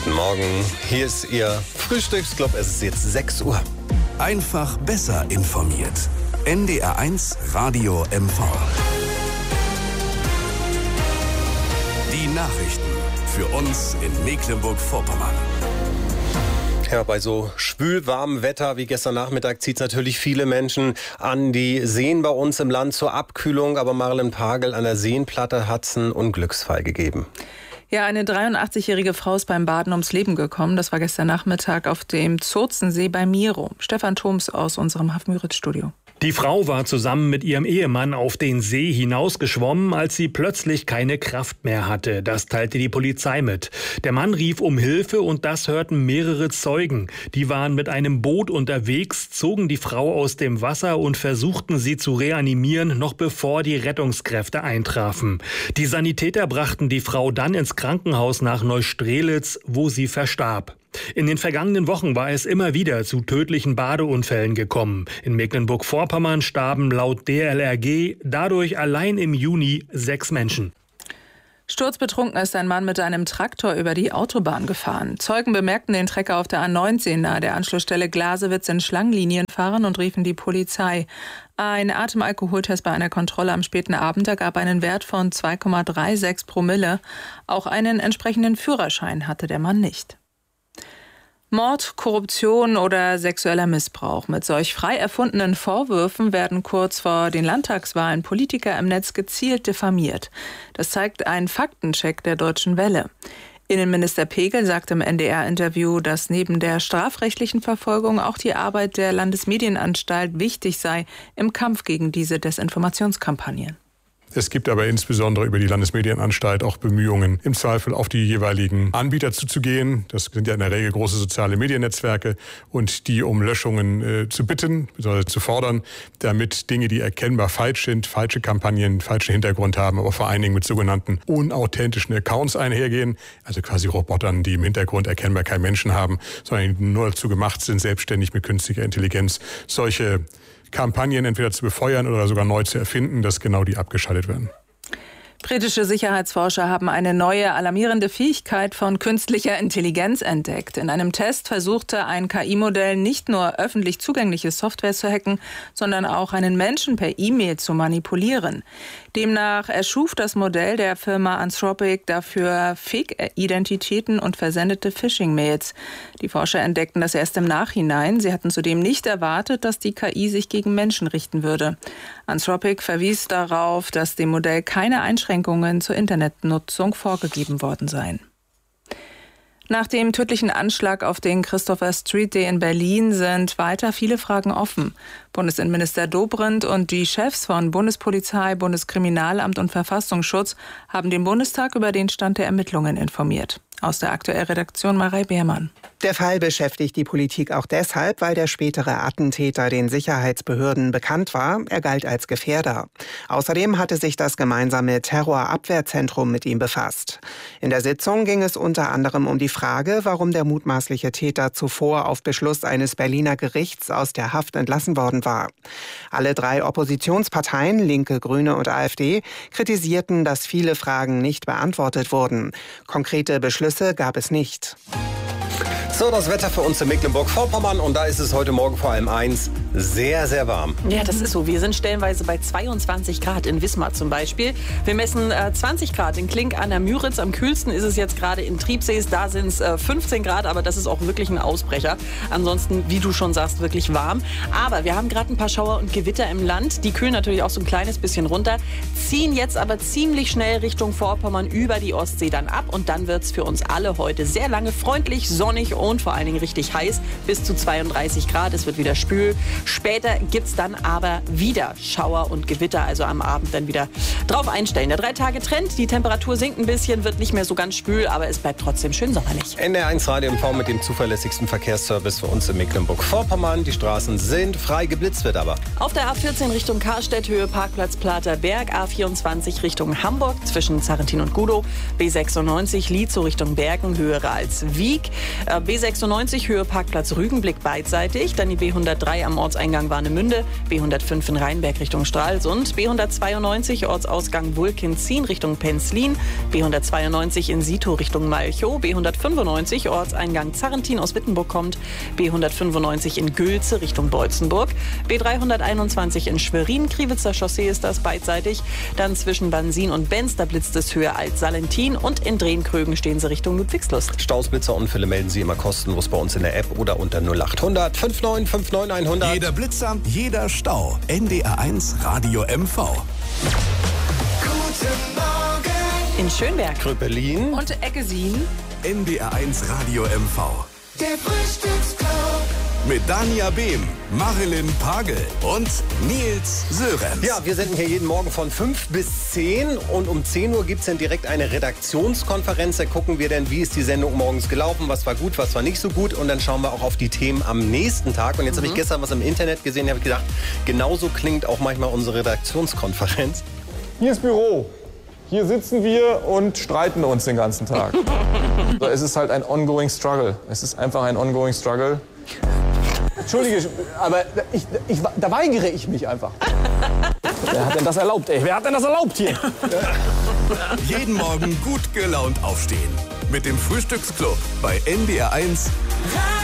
Guten Morgen, hier ist Ihr Frühstücksclub. Es ist jetzt 6 Uhr. Einfach besser informiert. NDR1 Radio MV. Die Nachrichten für uns in Mecklenburg-Vorpommern. Ja, bei so schwülwarmem Wetter wie gestern Nachmittag zieht es natürlich viele Menschen an die Seen bei uns im Land zur Abkühlung. Aber Marilyn Pagel, an der Seenplatte hat es einen Unglücksfall gegeben. Ja, eine 83-jährige Frau ist beim Baden ums Leben gekommen. Das war gestern Nachmittag auf dem Zurzensee bei Miro. Stefan Thoms aus unserem Haff-Müritz-Studio. Die Frau war zusammen mit ihrem Ehemann auf den See hinausgeschwommen, als sie plötzlich keine Kraft mehr hatte. Das teilte die Polizei mit. Der Mann rief um Hilfe und das hörten mehrere Zeugen. Die waren mit einem Boot unterwegs, zogen die Frau aus dem Wasser und versuchten sie zu reanimieren, noch bevor die Rettungskräfte eintrafen. Die Sanitäter brachten die Frau dann ins Krankenhaus nach Neustrelitz, wo sie verstarb. In den vergangenen Wochen war es immer wieder zu tödlichen Badeunfällen gekommen. In Mecklenburg-Vorpommern starben laut DLRG dadurch allein im Juni 6 Menschen. Sturzbetrunken ist ein Mann mit einem Traktor über die Autobahn gefahren. Zeugen bemerkten den Trecker auf der A19 nahe der Anschlussstelle Glasewitz in Schlangenlinien fahren und riefen die Polizei. Ein Atemalkoholtest bei einer Kontrolle am späten Abend ergab einen Wert von 2,36 Promille. Auch einen entsprechenden Führerschein hatte der Mann nicht. Mord, Korruption oder sexueller Missbrauch. Mit solch frei erfundenen Vorwürfen werden kurz vor den Landtagswahlen Politiker im Netz gezielt diffamiert. Das zeigt ein Faktencheck der Deutschen Welle. Innenminister Pegel sagte im NDR-Interview, dass neben der strafrechtlichen Verfolgung auch die Arbeit der Landesmedienanstalt wichtig sei im Kampf gegen diese Desinformationskampagnen. Es gibt aber insbesondere über die Landesmedienanstalt auch Bemühungen, im Zweifel auf die jeweiligen Anbieter zuzugehen. Das sind ja in der Regel große soziale Mediennetzwerke und die um Löschungen zu bitten, bzw. zu fordern, damit Dinge, die erkennbar falsch sind, falsche Kampagnen, falschen Hintergrund haben, aber vor allen Dingen mit sogenannten unauthentischen Accounts einhergehen, also quasi Robotern, die im Hintergrund erkennbar keinen Menschen haben, sondern nur dazu gemacht sind, selbstständig mit künstlicher Intelligenz solche Kampagnen entweder zu befeuern oder sogar neu zu erfinden, dass genau die abgeschaltet werden. Britische Sicherheitsforscher haben eine neue alarmierende Fähigkeit von künstlicher Intelligenz entdeckt. In einem Test versuchte ein KI-Modell nicht nur öffentlich zugängliche Software zu hacken, sondern auch einen Menschen per E-Mail zu manipulieren. Demnach erschuf das Modell der Firma Anthropic dafür Fake-Identitäten und versendete Phishing-Mails. Die Forscher entdeckten das erst im Nachhinein. Sie hatten zudem nicht erwartet, dass die KI sich gegen Menschen richten würde. Anthropic verwies darauf, dass dem Modell keine Einschränkungen zur Internetnutzung vorgegeben worden seien. Nach dem tödlichen Anschlag auf den Christopher Street Day in Berlin sind weiter viele Fragen offen. Bundesinnenminister Dobrindt und die Chefs von Bundespolizei, Bundeskriminalamt und Verfassungsschutz haben den Bundestag über den Stand der Ermittlungen informiert. Aus der Aktuell-Redaktion Marei Beermann. Der Fall beschäftigt die Politik auch deshalb, weil der spätere Attentäter den Sicherheitsbehörden bekannt war. Er galt als Gefährder. Außerdem hatte sich das gemeinsame Terrorabwehrzentrum mit ihm befasst. In der Sitzung ging es unter anderem um die Frage, warum der mutmaßliche Täter zuvor auf Beschluss eines Berliner Gerichts aus der Haft entlassen worden war. Alle 3 Oppositionsparteien, Linke, Grüne und AfD, kritisierten, dass viele Fragen nicht beantwortet wurden. Konkrete Beschlüsse gab es nicht. So, das Wetter für uns in Mecklenburg-Vorpommern und da ist es heute Morgen vor allem eins, sehr, sehr warm. Ja, das ist so. Wir sind stellenweise bei 22 Grad in Wismar zum Beispiel. Wir messen 20 Grad in Klink an der Müritz. Am kühlsten ist es jetzt gerade in Triebsees. Da sind es 15 Grad, aber das ist auch wirklich ein Ausbrecher. Ansonsten, wie du schon sagst, wirklich warm. Aber wir haben gerade ein paar Schauer und Gewitter im Land. Die kühlen natürlich auch so ein kleines bisschen runter, ziehen jetzt aber ziemlich schnell Richtung Vorpommern über die Ostsee dann ab. Und dann wird es für uns alle heute sehr lange freundlich, sonnig und vor allen Dingen richtig heiß, bis zu 32 Grad. Es wird wieder schwül. Später gibt es dann aber wieder Schauer und Gewitter, also am Abend dann wieder drauf einstellen. Der 3-Tage-Trend, die Temperatur sinkt ein bisschen, wird nicht mehr so ganz schwül, aber es bleibt trotzdem schön sommerlich. NDR1 Radio MV mit dem zuverlässigsten Verkehrsservice für uns in Mecklenburg-Vorpommern. Die Straßen sind frei, geblitzt wird aber. Auf der A14 Richtung Karstedt, Höhe Parkplatz Platerberg, A24 Richtung Hamburg zwischen Zarrentin und Gudow, B96 Lietzow Richtung Bergen, Höhe Ralswiek, B B96 Höhe Parkplatz Rügenblick beidseitig, dann die B103 am Ortseingang Warnemünde, B105 in Rheinberg Richtung Stralsund, B192 Ortsausgang Wulkenzien Richtung Penzlin, B192 in Sito Richtung Malchow, B195 Ortseingang Zarrentin aus Wittenburg kommt, B195 in Gülze Richtung Beutzenburg, B321 in Schwerin, Kriwitzer Chaussee ist das beidseitig, dann zwischen Bansin und Benz, da blitzt es höher als Salentin und in Drehenkrögen stehen sie Richtung Ludwigslust. Staus, Blitzer, Unfälle melden Sie immer kostenlos bei uns in der App oder unter 0800 59 59 100. Jeder Blitzer, jeder Stau. NDR1 Radio MV. Guten Morgen. In Schönberg. Kröpelin. Und Eckesin. NDR1 Radio MV. Der Frühstücksclub. Mit Dania Behm, Marilyn Pagel und Nils Sörenz. Ja, wir senden hier jeden Morgen von 5 bis 10 und um 10 Uhr gibt es dann direkt eine Redaktionskonferenz. Da gucken wir dann, wie ist die Sendung morgens gelaufen, was war gut, was war nicht so gut und dann schauen wir auch auf die Themen am nächsten Tag. Und jetzt habe ich gestern was im Internet gesehen, habe ich gedacht, genauso klingt auch manchmal unsere Redaktionskonferenz. Hier ist Büro. Hier sitzen wir und streiten uns den ganzen Tag. So, es ist halt ein ongoing struggle. Es ist einfach ein ongoing struggle. Entschuldige, aber da weigere ich mich einfach. Wer hat denn das erlaubt, ey? Wer hat denn das erlaubt hier? Jeden Morgen gut gelaunt aufstehen. Mit dem Frühstücksclub bei NDR1.